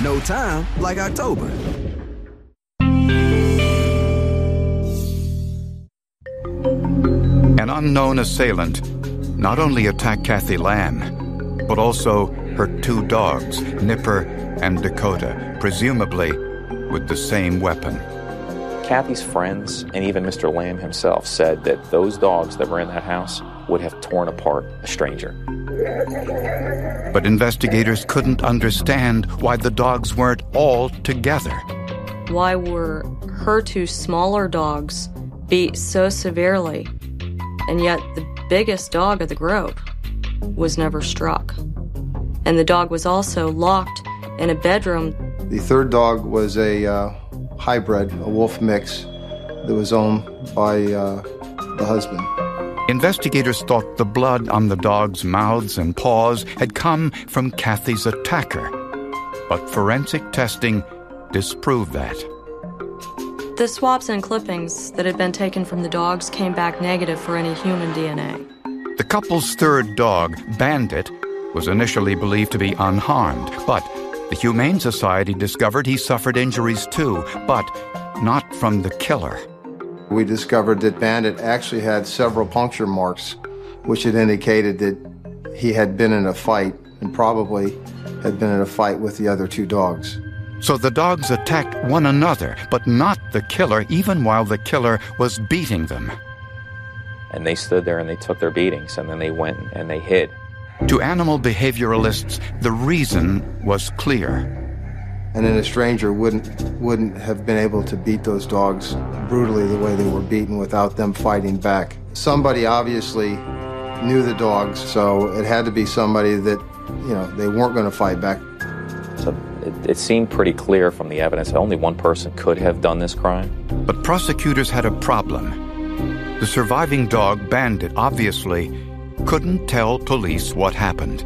No time like October. An unknown assailant not only attacked Kathy Lamb, but also her two dogs, Nipper and Dakota, presumably with the same weapon. Kathy's friends and even Mr. Lamb himself said that those dogs that were in that house would have torn apart a stranger. But investigators couldn't understand why the dogs weren't all together. Why were her two smaller dogs beat so severely, and yet the biggest dog of the group was never struck? And the dog was also locked in a bedroom. The third dog was a hybrid, a wolf mix, that was owned by the husband. Investigators thought the blood on the dogs' mouths and paws had come from Kathy's attacker, but forensic testing disproved that. The swabs and clippings that had been taken from the dogs came back negative for any human DNA. The couple's third dog, Bandit, was initially believed to be unharmed, but the Humane Society discovered he suffered injuries too, but not from the killer. We discovered that Bandit actually had several puncture marks, which had indicated that he had been in a fight and probably had been in a fight with the other two dogs. So the dogs attacked one another, but not the killer, even while the killer was beating them. And they stood there and they took their beatings, and then they went and they hid. To animal behavioralists, the reason was clear. And then a stranger wouldn't have been able to beat those dogs brutally the way they were beaten without them fighting back. Somebody obviously knew the dogs, so it had to be somebody that, they weren't going to fight back. So it seemed pretty clear from the evidence that only one person could have done this crime. But prosecutors had a problem. The surviving dog, Bandit, obviously couldn't tell police what happened.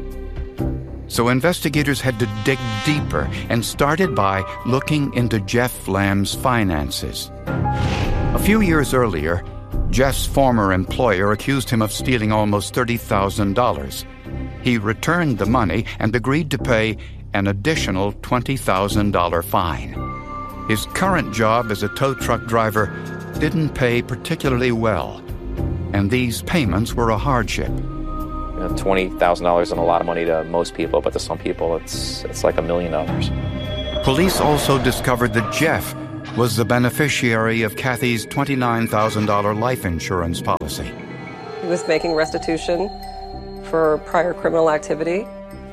So investigators had to dig deeper and started by looking into Jeff Lamb's finances. A few years earlier, Jeff's former employer accused him of stealing almost $30,000. He returned the money and agreed to pay an additional $20,000 fine. His current job as a tow truck driver didn't pay particularly well, and these payments were a hardship. $20,000 isn't a lot of money to most people, but to some people it's like $1 million. Police also discovered that Jeff was the beneficiary of Kathy's $29,000 life insurance policy. He was making restitution for prior criminal activity.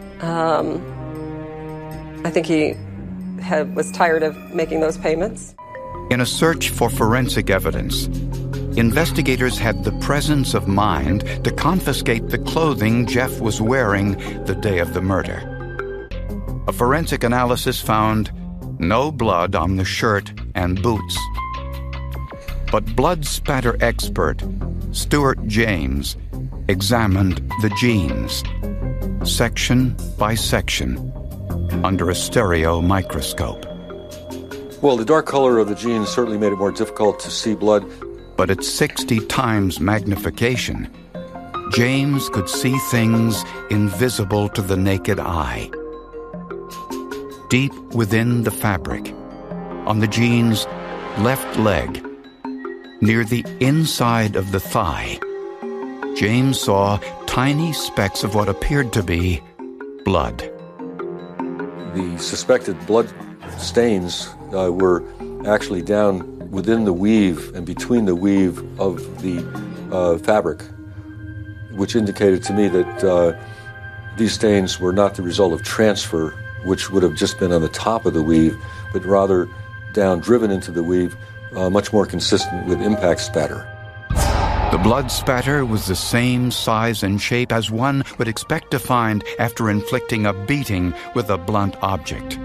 I think he was tired of making those payments. In a search for forensic evidence, investigators had the presence of mind to confiscate the clothing Jeff was wearing the day of the murder. A forensic analysis found no blood on the shirt and boots. But blood spatter expert Stuart James examined the jeans, section by section, under a stereo microscope. Well, the dark color of the jeans certainly made it more difficult to see blood. But at 60 times magnification, James could see things invisible to the naked eye. Deep within the fabric, on the jeans' left leg, near the inside of the thigh, James saw tiny specks of what appeared to be blood. The suspected blood stains were actually down within the weave and between the weave of the fabric, which indicated to me that these stains were not the result of transfer, which would have just been on the top of the weave, but rather down, driven into the weave, much more consistent with impact spatter. The blood spatter was the same size and shape as one would expect to find after inflicting a beating with a blunt object.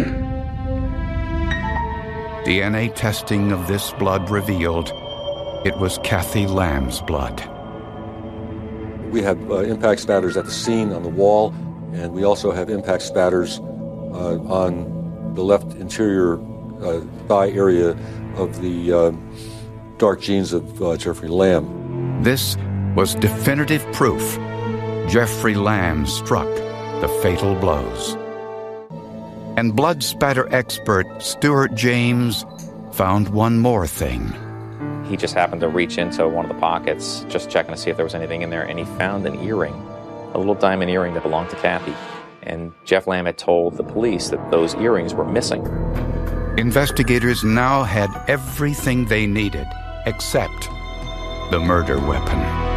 DNA testing of this blood revealed it was Kathy Lamb's blood. We have impact spatters at the scene on the wall, and we also have impact spatters on the left interior thigh area of the dark jeans of Jeffrey Lamb. This was definitive proof Jeffrey Lamb struck the fatal blows. And blood spatter expert Stuart James found one more thing. He just happened to reach into one of the pockets, just checking to see if there was anything in there, and he found an earring, a little diamond earring that belonged to Kathy. And Jeff Lamb had told the police that those earrings were missing. Investigators now had everything they needed, except the murder weapon.